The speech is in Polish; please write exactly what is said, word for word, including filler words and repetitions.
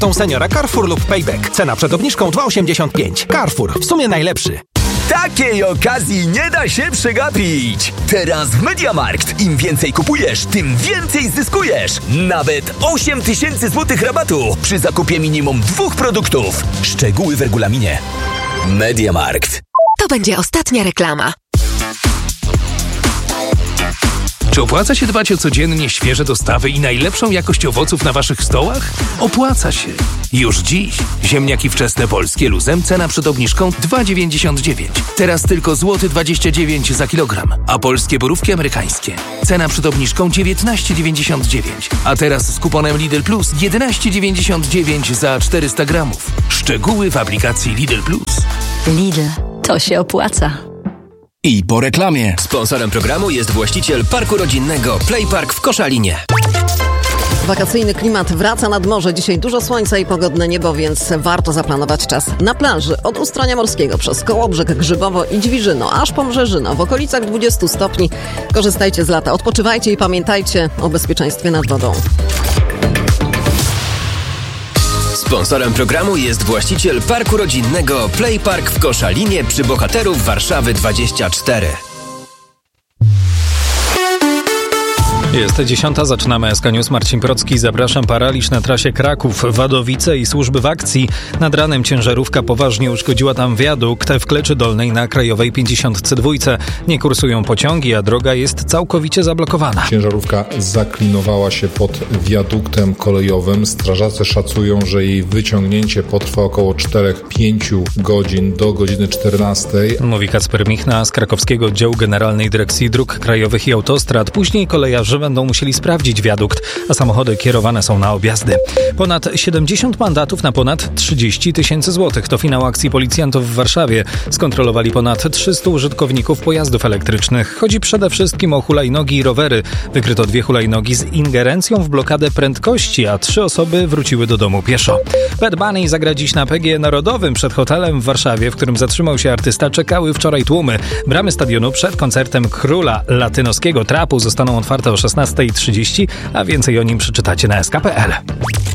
Tą seniora Carrefour lub Payback. Cena przed obniżką dwa osiemdziesiąt pięć. Carrefour. W sumie najlepszy. Takiej okazji nie da się przegapić! Teraz w MediaMarkt im więcej kupujesz, tym więcej zyskujesz! Nawet osiem tysięcy złotych rabatu przy zakupie minimum dwóch produktów. Szczegóły w regulaminie. MediaMarkt. To będzie ostatnia reklama. Czy opłaca się dbać o codziennie świeże dostawy i najlepszą jakość owoców na waszych stołach? Opłaca się. Już dziś. Ziemniaki wczesne polskie luzem, cena przed obniżką dwa dziewięćdziesiąt dziewięć. Teraz tylko złoty dwadzieścia dziewięć za kilogram. A polskie borówki amerykańskie. Cena przed obniżką dziewiętnaście dziewięćdziesiąt dziewięć. A teraz z kuponem Lidl Plus jedenaście dziewięćdziesiąt dziewięć za czterysta gramów. Szczegóły w aplikacji Lidl Plus. Lidl. To się opłaca. I po reklamie. Sponsorem programu jest właściciel parku rodzinnego Playpark w Koszalinie. Wakacyjny klimat wraca nad morze. Dzisiaj dużo słońca i pogodne niebo, więc warto zaplanować czas na plaży. Od Ustronia Morskiego przez Kołobrzeg, Grzybowo i Dźwiżyno, aż po Mrzeżyno. W okolicach dwudziestu stopni. Korzystajcie z lata, odpoczywajcie i pamiętajcie o bezpieczeństwie nad wodą. Sponsorem programu jest właściciel parku rodzinnego Playpark w Koszalinie przy Bohaterów Warszawy dwadzieścia cztery. Jest dziesiąta, zaczynamy S K News. Marcin Procki, zapraszam. Paraliż na trasie Kraków-Wadowice i służby w akcji. Nad ranem ciężarówka poważnie uszkodziła tam wiadukt w Kleczy Dolnej na Krajowej pięćdziesiąt dwa. Nie kursują pociągi, a droga jest całkowicie zablokowana. Ciężarówka zaklinowała się pod wiaduktem kolejowym. Strażacy szacują, że jej wyciągnięcie potrwa około cztery do pięciu godzin do godziny czternastej. Mówi Kacper Michna z krakowskiego oddziału Generalnej Dyrekcji Dróg Krajowych i Autostrad. Później kolejarze będą musieli sprawdzić wiadukt, a samochody kierowane są na objazdy. Ponad siedemdziesiąt mandatów na ponad trzydzieści tysięcy złotych. To finał akcji policjantów w Warszawie. Skontrolowali ponad trzystu użytkowników pojazdów elektrycznych. Chodzi przede wszystkim o hulajnogi i rowery. Wykryto dwie hulajnogi z ingerencją w blokadę prędkości, a trzy osoby wróciły do domu pieszo. Bad Bunny zagra dziś na P G E Narodowym. Przed hotelem w Warszawie, w którym zatrzymał się artysta, czekały wczoraj tłumy. Bramy stadionu przed koncertem króla latynoskiego trapu zostaną otwarte o szesnasta trzydzieści, a więcej o nim przeczytacie na S K kropka P L.